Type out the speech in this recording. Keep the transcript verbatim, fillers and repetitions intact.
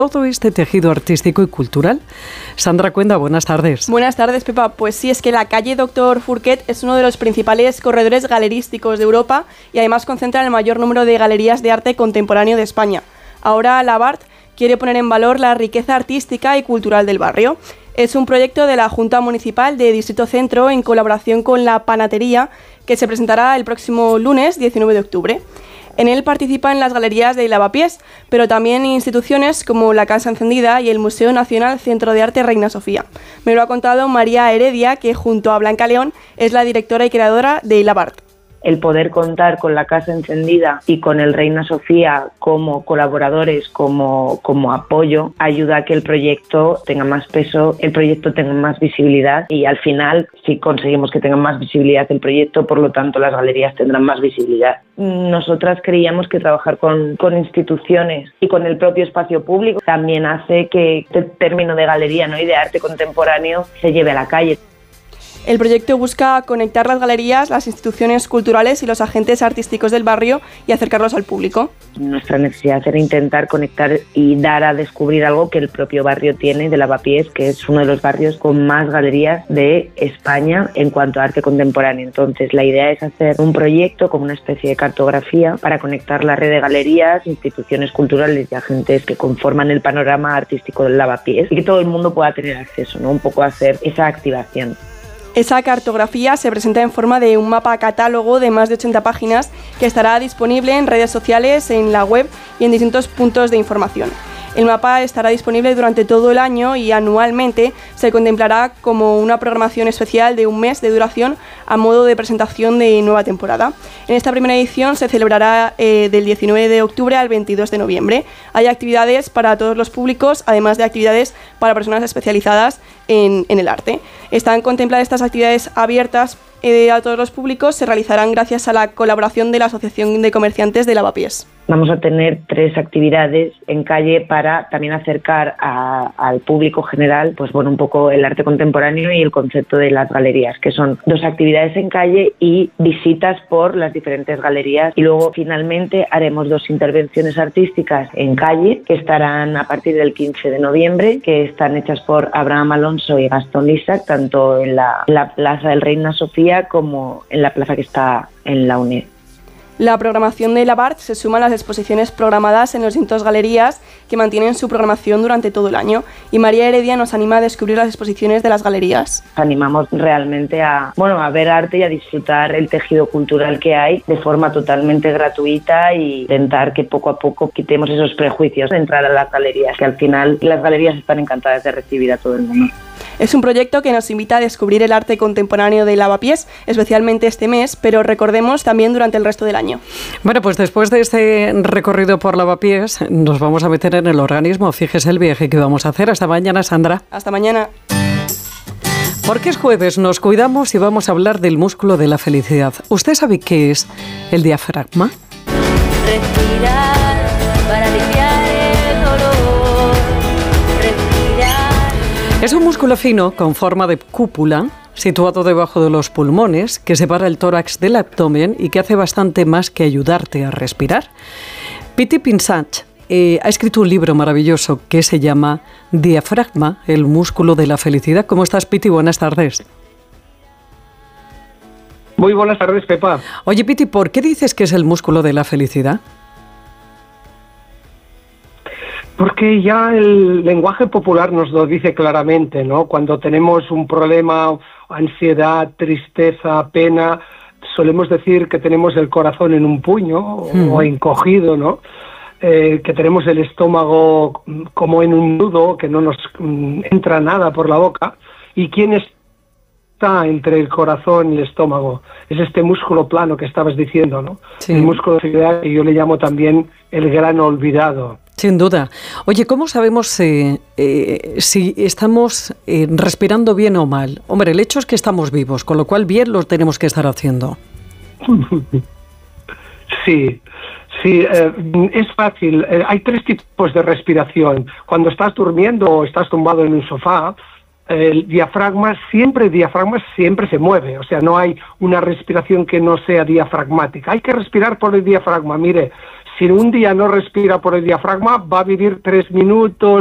todo este tejido artístico y cultural. Sandra Cuenda, buenas tardes. Buenas tardes, Pepa. Pues sí, es que la calle Doctor Fourquet es uno de los principales corredores galerísticos de Europa y además concentra el mayor número de galerías de arte contemporáneo de España. Ahora Labart quiere poner en valor la riqueza artística y cultural del barrio. Es un proyecto de la Junta Municipal de Distrito Centro en colaboración con la Panatería, que se presentará el próximo lunes diecinueve de octubre. En él participan las galerías de Lavapiés, pero también instituciones como la Casa Encendida y el Museo Nacional Centro de Arte Reina Sofía. Me lo ha contado María Heredia, que junto a Blanca León es la directora y creadora de Labart. El poder contar con la Casa Encendida y con el Reina Sofía como colaboradores, como, como apoyo, ayuda a que el proyecto tenga más peso, el proyecto tenga más visibilidad y al final, si conseguimos que tenga más visibilidad el proyecto, por lo tanto las galerías tendrán más visibilidad. Nosotras creíamos que trabajar con, con instituciones y con el propio espacio público también hace que el término de galería, ¿no?, y de arte contemporáneo se lleve a la calle. El proyecto busca conectar las galerías, las instituciones culturales y los agentes artísticos del barrio y acercarlos al público. Nuestra necesidad era intentar conectar y dar a descubrir algo que el propio barrio tiene de Lavapiés, que es uno de los barrios con más galerías de España en cuanto a arte contemporáneo. Entonces, la idea es hacer un proyecto como una especie de cartografía para conectar la red de galerías, instituciones culturales y agentes que conforman el panorama artístico del Lavapiés y que todo el mundo pueda tener acceso, ¿no?, un poco a hacer esa activación. Esa cartografía se presenta en forma de un mapa catálogo de más de ochenta páginas que estará disponible en redes sociales, en la web y en distintos puntos de información. El mapa estará disponible durante todo el año y anualmente se contemplará como una programación especial de un mes de duración a modo de presentación de nueva temporada. En esta primera edición se celebrará eh, del diecinueve de octubre al veintidós de noviembre. Hay actividades para todos los públicos, además de actividades para personas especializadas en, en el arte. Están contempladas estas actividades abiertas eh, a todos los públicos, se realizarán gracias a la colaboración de la Asociación de Comerciantes de Lavapiés. Vamos a tener tres actividades en calle para también acercar a, al público general, pues bueno, un poco el arte contemporáneo y el concepto de las galerías, que son dos actividades en calle y visitas por las diferentes galerías. Y luego finalmente haremos dos intervenciones artísticas en calle que estarán a partir del quince de noviembre, que están hechas por Abraham Alonso y Gastón Lissac, tanto en la, la Plaza del Reina Sofía como en la plaza que está en la UNED. La programación de Labart se suma a las exposiciones programadas en las distintas galerías que mantienen su programación durante todo el año. Y María Heredia nos anima a descubrir las exposiciones de las galerías. Animamos realmente a, bueno, a ver arte y a disfrutar el tejido cultural que hay de forma totalmente gratuita y intentar que poco a poco quitemos esos prejuicios de entrar a las galerías, que al final las galerías están encantadas de recibir a todo el mundo. Es un proyecto que nos invita a descubrir el arte contemporáneo de Lavapiés, especialmente este mes, pero recordemos también durante el resto del año. Bueno, pues después de este recorrido por Lavapiés, nos vamos a meter en el organismo. Fíjese el viaje que vamos a hacer. Hasta mañana, Sandra. Hasta mañana. Porque es jueves, nos cuidamos y vamos a hablar del músculo de la felicidad. ¿Usted sabe qué es el diafragma? Respirar para aliviar el dolor. Respirar. Es un músculo fino con forma de cúpula, situado debajo de los pulmones, que separa el tórax del abdomen y que hace bastante más que ayudarte a respirar. Piti Pinsach eh, ha escrito un libro maravilloso que se llama Diafragma, el músculo de la felicidad. ¿Cómo estás, Piti? Buenas tardes. Muy buenas tardes, Pepa. Oye, Piti, ¿por qué dices que es el músculo de la felicidad? Porque ya el lenguaje popular nos lo dice claramente, ¿no? Cuando tenemos un problema, ansiedad, tristeza, pena, solemos decir que tenemos el corazón en un puño mm. o encogido, ¿no? Eh, que tenemos el estómago como en un nudo, que no nos mm, entra nada por la boca. ¿Y quién está entre el corazón y el estómago? Es este músculo plano que estabas diciendo, ¿no? Sí. El músculo de felicidad, que yo le llamo también el gran olvidado. Sin duda. Oye, ¿cómo sabemos eh, eh, si estamos eh, respirando bien o mal? Hombre, el hecho es que estamos vivos, con lo cual bien lo tenemos que estar haciendo. Sí, sí, eh, es fácil. Eh, hay tres tipos de respiración. Cuando estás durmiendo o estás tumbado en un sofá, el diafragma siempre, el diafragma siempre se mueve. O sea, no hay una respiración que no sea diafragmática. Hay que respirar por el diafragma. Mire, si un día no respira por el diafragma, va a vivir tres minutos,